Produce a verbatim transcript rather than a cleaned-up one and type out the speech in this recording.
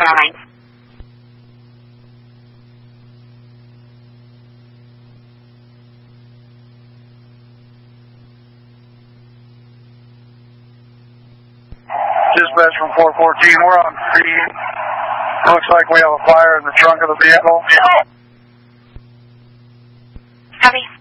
line. Dispatch from four fourteen, we're on screen. Looks like we have a fire in the trunk of the vehicle. Copy.